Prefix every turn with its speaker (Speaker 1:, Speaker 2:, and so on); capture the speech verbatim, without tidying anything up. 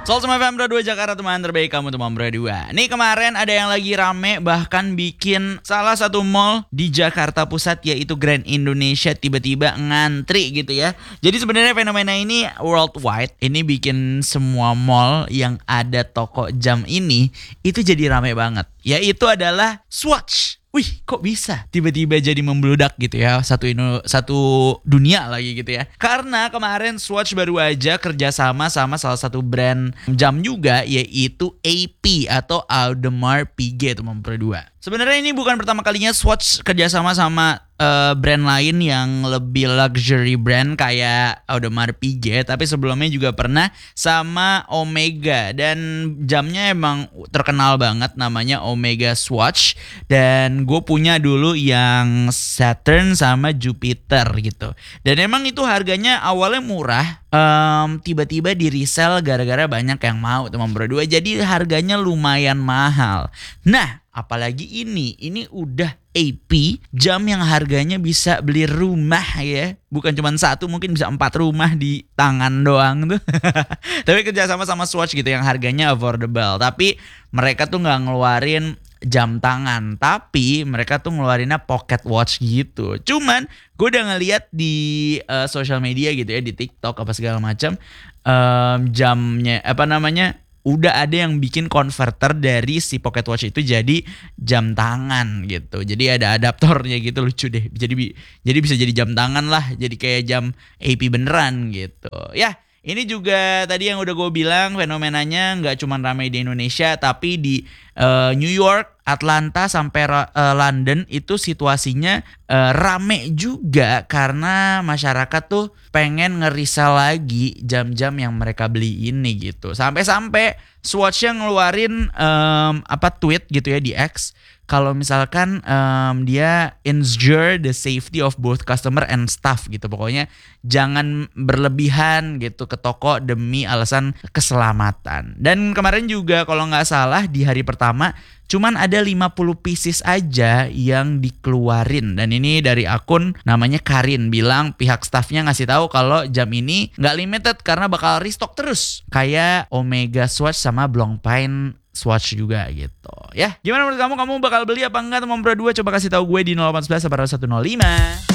Speaker 1: Soal sama F M dua Jakarta, teman terbaik kamu teman berdua. Nih kemarin ada yang lagi rame bahkan bikin salah satu mall di Jakarta Pusat yaitu Grand Indonesia tiba-tiba ngantri gitu ya. Jadi sebenarnya fenomena ini worldwide. Ini bikin semua mall yang ada toko jam ini itu jadi rame banget. Yaitu adalah Swatch. Wih, kok bisa tiba-tiba jadi membludak gitu ya, satu ino, satu dunia lagi gitu ya. Karena kemarin Swatch baru aja kerjasama sama salah satu brand jam juga, yaitu A P atau Audemars Piguet teman berdua. Sebenarnya ini bukan pertama kalinya Swatch kerjasama sama uh, brand lain yang lebih luxury brand kayak Audemars Piguet, tapi sebelumnya juga pernah sama Omega dan jamnya emang terkenal banget namanya Omega Swatch, dan gue punya dulu yang Saturn sama Jupiter gitu. Dan emang itu harganya awalnya murah, um, tiba-tiba di resell gara-gara banyak yang mau teman berdua, jadi harganya lumayan mahal. Nah, apalagi ini, ini udah A P, jam yang harganya bisa beli rumah ya. Bukan cuma satu, mungkin bisa empat rumah di tangan doang tuh. Tapi kerjasama sama Swatch gitu yang harganya affordable. Tapi mereka tuh gak ngeluarin jam tangan, tapi mereka tuh ngeluarinnya pocket watch gitu. Cuman gue udah ngeliat di uh, social media gitu ya, di TikTok apa segala macam, um, jamnya apa namanya, udah ada yang bikin converter dari si pocket watch itu jadi jam tangan gitu. Jadi ada adaptornya gitu, lucu deh. Jadi jadi bisa jadi jam tangan lah, jadi kayak jam A P beneran gitu. Ya, ini juga tadi yang udah gue bilang fenomenanya nggak cuma ramai di Indonesia, tapi di uh, New York, Atlanta sampai uh, London itu situasinya uh, rame juga karena masyarakat tuh pengen ngerisal lagi jam-jam yang mereka beli ini gitu. Sampai-sampai Swatch yang ngeluarin um, apa tweet gitu ya di X, kalau misalkan um, dia ensure the safety of both customer and staff gitu. Pokoknya jangan berlebihan gitu ke toko demi alasan keselamatan. Dan kemarin juga kalau nggak salah di hari pertama cuman ada lima puluh pieces aja yang dikeluarin. Dan ini dari akun namanya Karin bilang pihak staffnya ngasih tahu kalau jam ini nggak limited karena bakal restock terus. Kayak Omega Swatch sama Blancpain Swatch juga gitu. Ya, gimana menurut kamu? Kamu bakal beli apa enggak teman berdua? Coba kasih tahu gue di nol delapan satu satu satu nol lima.